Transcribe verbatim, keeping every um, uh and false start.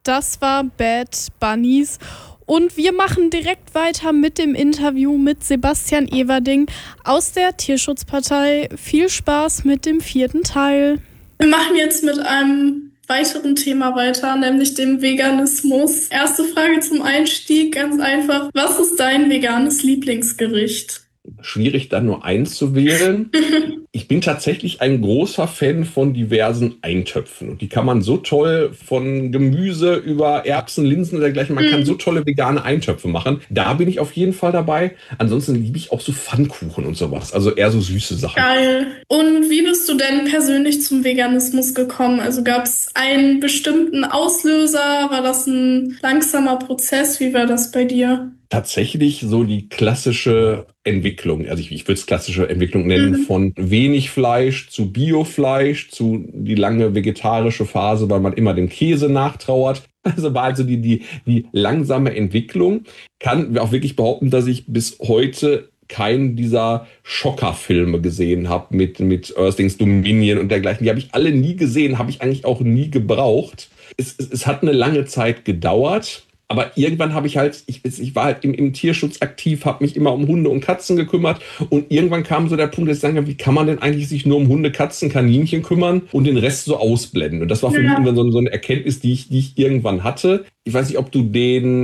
Das war Bad Bunnies. Und wir machen direkt weiter mit dem Interview mit Sebastian Everding aus der Tierschutzpartei. Viel Spaß mit dem vierten Teil. Wir machen jetzt mit einem weiteren Thema weiter, nämlich dem Veganismus. Erste Frage zum Einstieg, ganz einfach. Was ist dein veganes Lieblingsgericht? Schwierig, dann nur eins zu wählen. Ich bin tatsächlich ein großer Fan von diversen Eintöpfen. Und die kann man so toll von Gemüse über Erbsen, Linsen und dergleichen. Man kann so tolle vegane Eintöpfe machen. Da bin ich auf jeden Fall dabei. Ansonsten liebe ich auch so Pfannkuchen und sowas. Also eher so süße Sachen. Geil. Und wie bist du denn persönlich zum Veganismus gekommen? Also gab es einen bestimmten Auslöser? War das ein langsamer Prozess? Wie war das bei dir? Tatsächlich so die klassische Entwicklung, also ich, ich würde es klassische Entwicklung nennen, mhm. von wenig Fleisch zu Biofleisch zu die lange vegetarische Phase, weil man immer dem Käse nachtrauert. Also war also die, die, die langsame Entwicklung. Kann auch wirklich behaupten, dass ich bis heute keinen dieser Schocker-Filme gesehen habe mit, mit Earthlings Dominion und dergleichen. Die habe ich alle nie gesehen, habe ich eigentlich auch nie gebraucht. Es, es, es hat eine lange Zeit gedauert. Aber irgendwann habe ich halt, ich, ich war halt im, im Tierschutz aktiv, habe mich immer um Hunde und Katzen gekümmert und irgendwann kam so der Punkt, dass ich sagen, wie kann man denn eigentlich sich nur um Hunde, Katzen, Kaninchen kümmern und den Rest so ausblenden? Und das war für ja. mich irgendwann so, so eine Erkenntnis, die ich, die ich irgendwann hatte. Ich weiß nicht, ob du den